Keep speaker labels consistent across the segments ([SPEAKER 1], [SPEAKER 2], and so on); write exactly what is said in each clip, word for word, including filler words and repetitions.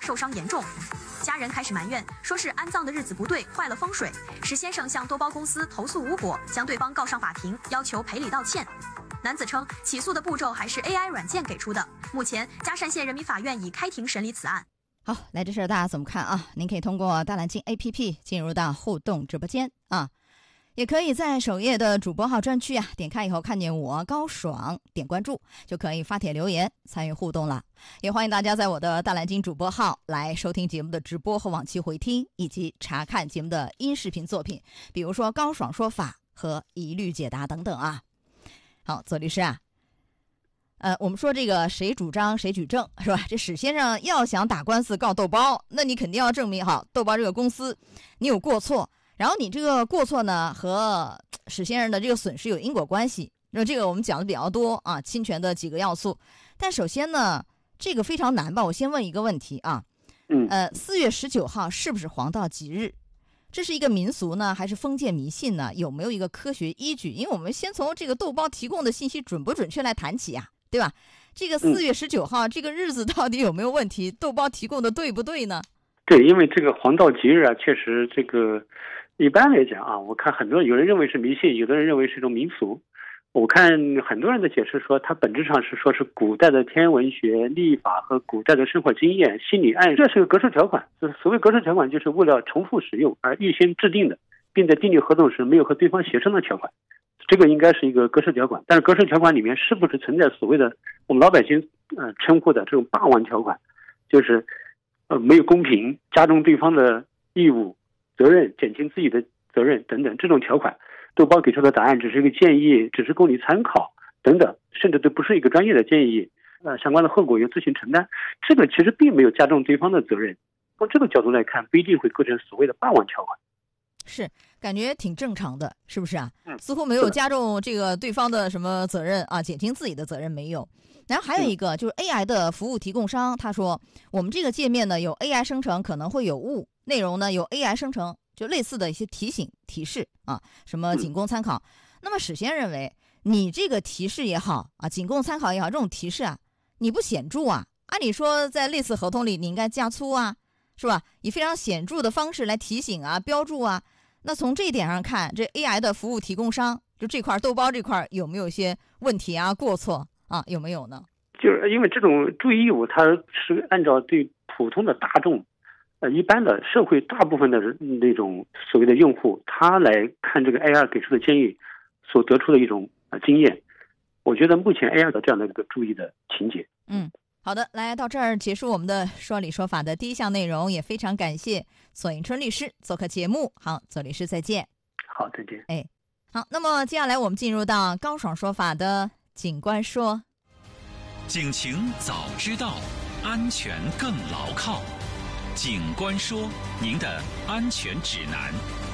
[SPEAKER 1] 受伤严重。家人开始埋怨，说是安葬的日子不对，坏了风水。史先生向豆包公司投诉无果，将对方告上法庭，要求赔礼道歉。男子称，起诉的步骤还是 A I 软件给出的。目前，嘉善县人民法院已开庭审理此案。
[SPEAKER 2] 好，来这事儿大家怎么看啊？您可以通过大蓝鲸 A P P 进入到互动直播间啊，也可以在首页的主播号专区啊，点开以后看见我高爽，点关注就可以发帖留言参与互动了。也欢迎大家在我的大蓝鲸主播号来收听节目的直播和往期回听，以及查看节目的音视频作品，比如说高爽说法和一律解答等等啊。好，左律师啊，呃，我们说这个谁主张谁举证是吧？这史先生要想打官司告豆包，那你肯定要证明好豆包这个公司你有过错，然后你这个过错呢和史先生的这个损失有因果关系。那这个我们讲的比较多啊，侵权的几个要素。但首先呢，这个非常难吧？我先问一个问题啊，
[SPEAKER 3] 嗯，
[SPEAKER 2] 呃，四月十九号是不是黄道吉日？这是一个民俗呢，还是封建迷信呢？有没有一个科学依据？因为我们先从这个豆包提供的信息准不准确来谈起啊，对吧？这个四月十九号、嗯、这个日子到底有没有问题？豆包提供的对不对呢？
[SPEAKER 3] 对，因为这个黄道吉日啊，确实这个一般来讲啊，我看很多有人认为是迷信，有的人认为是一种民俗。我看很多人的解释说，它本质上是说是古代的天文学、历法和古代的生活经验、心理暗示，这是个格式条款。所谓格式条款，就是为了重复使用而预先制定的，并在订立合同时没有和对方协商的条款。这个应该是一个格式条款，但是格式条款里面是不是存在所谓的我们老百姓呃称呼的这种霸王条款，就是呃没有公平、加重对方的义务、责任、减轻自己的责任等等这种条款？豆包给出的答案只是一个建议，只是供你参考等等，甚至都不是一个专业的建议，呃，相关的后果由自行承担。这个其实并没有加重对方的责任，从这个角度来看，不一定会构成所谓的霸王条款。
[SPEAKER 2] 是，感觉挺正常的，是不是啊？
[SPEAKER 3] 嗯，
[SPEAKER 2] 似乎没有加重这个对方的什么责任啊，减轻自己的责任没有。然后还有一个、嗯、就是 A I 的服务提供商，他说我们这个界面呢有 A I 生成可能会有误，内容呢有 A I 生成。就类似的一些提醒提示啊，什么仅供参考。那么史先认为，你这个提示也好啊，仅供参考也好，这种提示啊，你不显著啊。按理说，在类似合同里，你应该加粗啊，是吧？以非常显著的方式来提醒啊、标注啊。那从这一点上看，这 A I 的服务提供商，就这块豆包这块有没有一些问题啊、过错啊？有没有呢？
[SPEAKER 3] 就是因为这种注意义务，它是按照对普通的大众。呃，一般的社会大部分的那种所谓的用户，他来看这个 A I 给出的建议所得出的一种呃经验，我觉得目前 A I 的这样的一个注意的情节。
[SPEAKER 2] 嗯，好的，来到这儿结束我们的说理说法的第一项内容，也非常感谢索迎春律师做客节目。好，左律师再见。
[SPEAKER 3] 好，再见。
[SPEAKER 2] 哎，好，那么接下来我们进入到高爽说法的警官说，
[SPEAKER 4] 警情早知道，安全更牢靠。警官说，您的安全指南。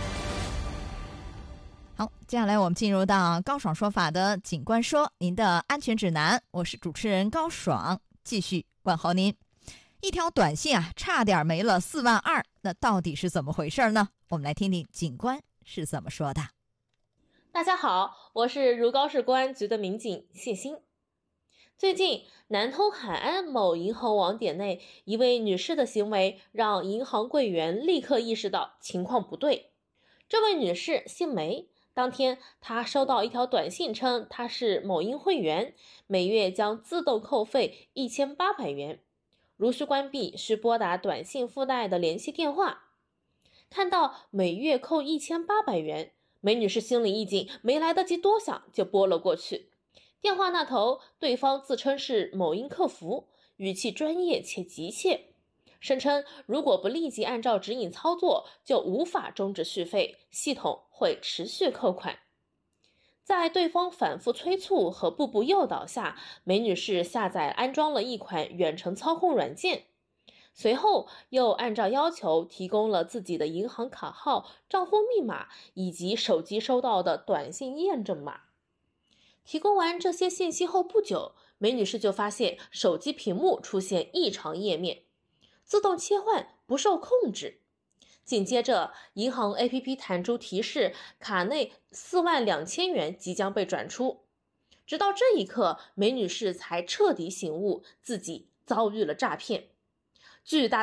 [SPEAKER 2] 好，接下来我们进入到高爽说法的警官说，您的安全指南。我是主持人高爽，继续问候您。一条短信啊，差点没了四万二，那到底是怎么回事呢？我们来听听警官是怎么说的。
[SPEAKER 5] 大家好，我是如皋市公安局的民警谢鑫。最近，南通海岸某银行网点内一位女士的行为让银行柜员立刻意识到情况不对。这位女士姓梅，当天她收到一条短信称她是某银会员，每月将自动扣费一千八百元。如需关闭，需拨打短信附带的联系电话。看到每月扣一千八百元，梅女士心里一紧，没来得及多想就拨了过去。电话那头，对方自称是某银客服，语气专业且急切，声称如果不立即按照指引操作，就无法终止续费，系统会持续扣款。在对方反复催促和步步诱导下，梅女士下载安装了一款远程操控软件，随后又按照要求提供了自己的银行卡号、账户密码以及手机收到的短信验证码。提供完这些信息后不久，梅女士就发现手机屏幕出现异常页面，自动切换不受控制。紧接着，银行 A P P 弹出提示，卡内四万两千元即将被转出。直到这一刻，梅女士才彻底醒悟，自己遭遇了诈骗。巨大